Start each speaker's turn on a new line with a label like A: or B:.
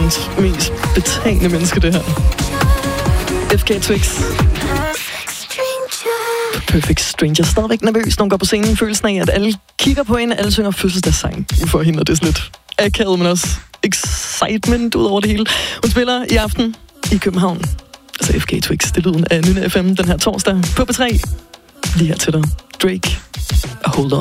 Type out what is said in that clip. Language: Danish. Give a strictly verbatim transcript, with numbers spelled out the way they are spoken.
A: verdens mest betagende menneske, det her. F K Twigs. Perfect Stranger. Stadigvæk nervøs, når hun går på scenen. Følelsen af, at alle kigger på hende. Alle synger fødselsdagssang for hende, og det er sådan lidt akavet, men også excitement ud over det hele. Hun spiller i aften i København. Altså F K Twigs. Det er lyden af Nynne F M den her torsdag på P tre. Lige her til dig. Drake. Hold on.